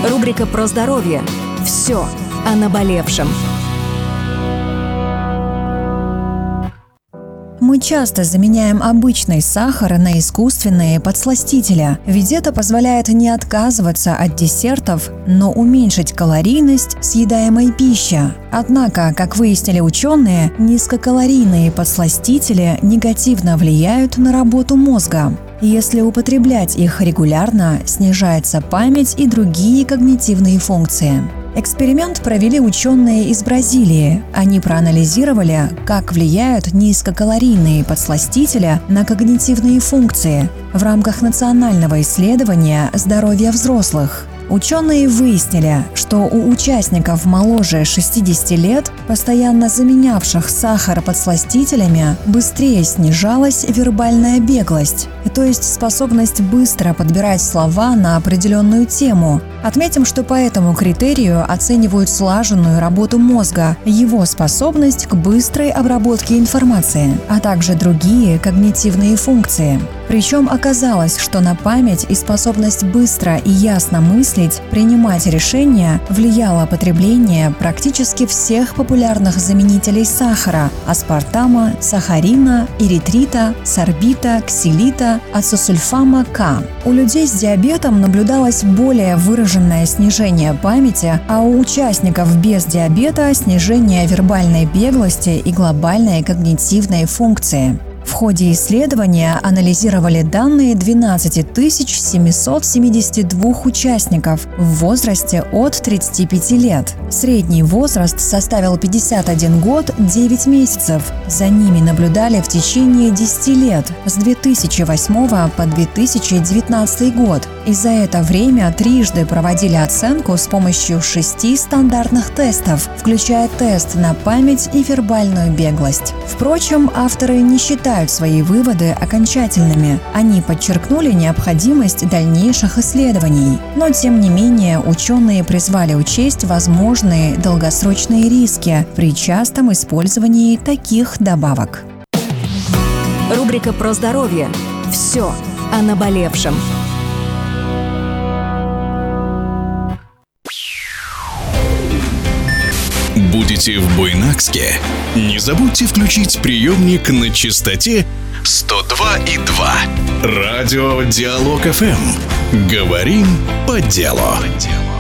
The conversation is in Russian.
Рубрика про здоровье. Все о наболевшем. Мы часто заменяем обычный сахар на искусственные подсластители, ведь это позволяет не отказываться от десертов, но уменьшить калорийность съедаемой пищи. Однако, как выяснили ученые, низкокалорийные подсластители негативно влияют на работу мозга. Если употреблять их регулярно, снижается память и другие когнитивные функции. Эксперимент провели ученые из Бразилии. Они проанализировали, как влияют низкокалорийные подсластители на когнитивные функции в рамках национального исследования здоровья взрослых. Ученые выяснили, что у участников моложе 60 лет, постоянно заменявших сахар подсластителями, быстрее снижалась вербальная беглость, то есть способность быстро подбирать слова на определенную тему. Отметим, что по этому критерию оценивают слаженную работу мозга, его способность к быстрой обработке информации, а также другие когнитивные функции. Причем оказалось, что на память и способность быстро и ясно мыслить, принимать решения влияло потребление практически всех популярных заменителей сахара – аспартама, сахарина, эритрита, сорбита, ксилита, ацетосульфама К. У людей с диабетом наблюдалось более выраженное снижение памяти, а у участников без диабета – снижение вербальной беглости и глобальной когнитивной функции. В ходе исследования анализировали данные 12 772 участников в возрасте от 35 лет. Средний возраст составил 51 год 9 месяцев. За ними наблюдали в течение 10 лет, с 2008 по 2019 год. И за это время трижды проводили оценку с помощью 6 стандартных тестов, включая тест на память и вербальную беглость. Впрочем, авторы не считают свои выводы окончательными. Они подчеркнули необходимость дальнейших исследований. Но, тем не менее, ученые призвали учесть возможные долгосрочные риски при частом использовании таких добавок. Рубрика про здоровье. Все о наболевшем. Будете в Буйнакске? Не забудьте включить приемник на частоте 102,2. Радио Диалог ФМ. Говорим по делу.